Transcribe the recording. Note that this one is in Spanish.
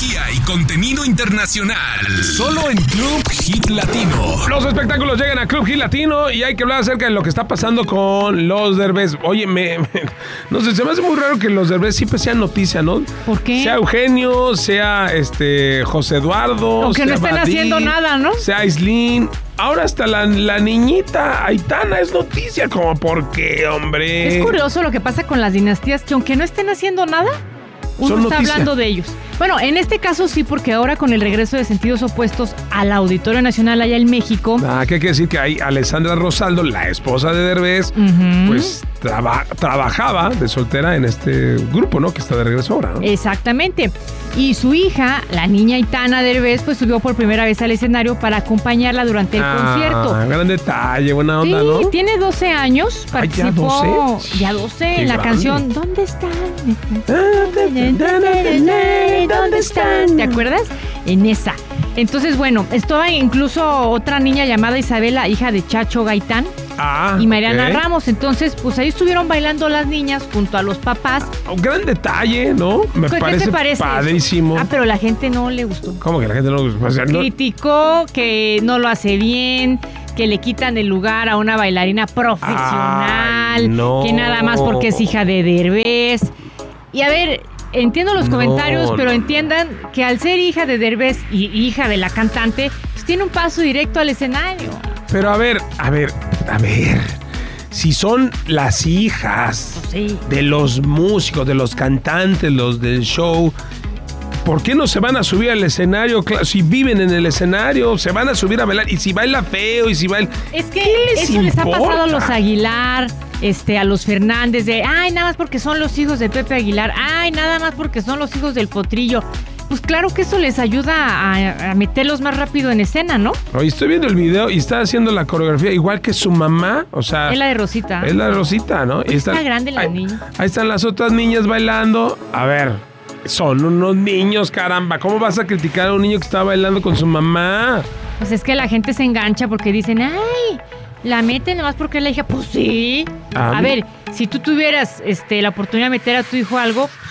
tecnología y contenido internacional. Solo en Club Hit Latino. Los espectáculos llegan a Club Hit Latino y hay que hablar acerca de lo que está pasando con los Derbez. Oye, no sé, se me hace muy raro que los Derbez siempre sean noticia, ¿no? ¿Por qué? Sea Eugenio, sea José Eduardo. Aunque no estén Badí, haciendo nada, ¿no? Sea Aislinn. Ahora hasta la niñita Aitana es noticia. ¿Cómo por qué, hombre? Es curioso lo que pasa con las dinastías, que aunque no estén haciendo nada, uno está hablando de ellos. Bueno, en este caso sí, porque ahora con el regreso de Sentidos Opuestos al Auditorio Nacional allá en México. ¿Qué quiere decir? Que ahí Alessandra Rosaldo, la esposa de Derbez, pues trabajaba de soltera en este grupo, ¿no? Que está de regreso ahora, ¿no? Exactamente. Y su hija, la niña Aitana Derbez, pues subió por primera vez al escenario para acompañarla durante el concierto. Gran detalle, buena onda, sí, ¿no? Tiene 12 años, participó. ¿Ya 12? Ya 12 en la canción ¿Dónde están? ¿Dónde están? ¿Te acuerdas? En esa. Entonces, bueno, estaba incluso otra niña llamada Isabela, hija de Chacho Gaitán. Y Mariana Ramos. Entonces, pues ahí estuvieron bailando las niñas junto a los papás. Un gran detalle, ¿no? Me parece padrísimo. Pero la gente no le gustó. ¿Cómo que la gente no le gustó? O sea, criticó que no lo hace bien, que le quitan el lugar a una bailarina profesional, que nada más porque es hija de Derbez. Y a ver, entiendo los comentarios, pero entiendan que al ser hija de Derbez y hija de la cantante, pues tiene un paso directo al escenario. Pero a ver, si son las hijas de los músicos, de los cantantes, los del show, ¿por qué no se van a subir al escenario? Claro, si viven en el escenario, se van a subir a bailar. Y si baila feo, y si baila... Es que eso les ha pasado a los Aguilar, a los Fernández, ay, nada más porque son los hijos de Pepe Aguilar, ay, nada más porque son los hijos del Potrillo. Pues claro que eso les ayuda a meterlos más rápido en escena, ¿no? Oye, estoy viendo el video y está haciendo la coreografía igual que su mamá, o sea... Es la de Rosita. Es la de Rosita, ¿no? Pues está grande la niña. Ahí están las otras niñas bailando. A ver, son unos niños, caramba. ¿Cómo vas a criticar a un niño que está bailando con su mamá? Pues es que la gente se engancha porque dicen, ay, la meten nomás porque es la hija. Pues sí. A ver, si tú tuvieras la oportunidad de meter a tu hijo algo...